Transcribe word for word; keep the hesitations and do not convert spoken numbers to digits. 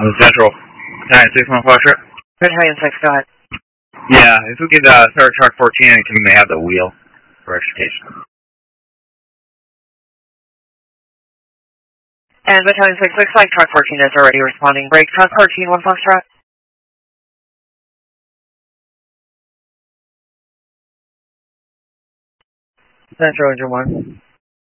Central, Battalion six one Foxtrot. Battalion six, go ahead. Yeah, if we could uh, start Shark fourteen, I think we may have the wheel for extrication. And Battalion six, looks like Truck fourteen is already responding. Break Truck fourteen, one Foxtrot. Central, Engine one.